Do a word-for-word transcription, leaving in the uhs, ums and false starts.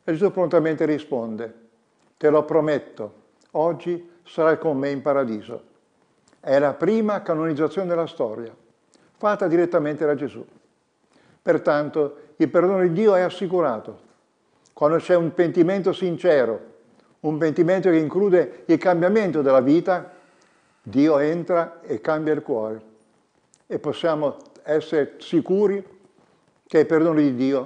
E Gesù prontamente risponde: te lo prometto, oggi sarai con me in paradiso. È la prima canonizzazione della storia, fatta direttamente da Gesù. Pertanto il perdono di Dio è assicurato. Quando c'è un pentimento sincero, un pentimento che include il cambiamento della vita, Dio entra e cambia il cuore. E possiamo essere sicuri che il perdono di Dio